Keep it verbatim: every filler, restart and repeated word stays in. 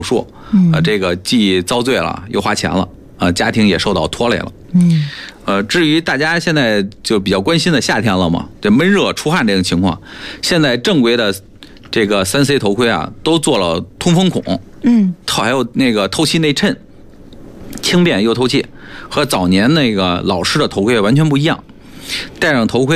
术，呃，这个既遭罪了，又花钱了，呃，家庭也受到拖累了。 嗯， 呃，至于大家现在就比较关心的夏天了嘛，这闷热出汗这个情况，现在正规的这个三 C 头盔啊，都做了通风孔， 嗯， 还有那个透气内衬，轻便又透气，和早年那个老式的头盔完全不一样。戴上头盔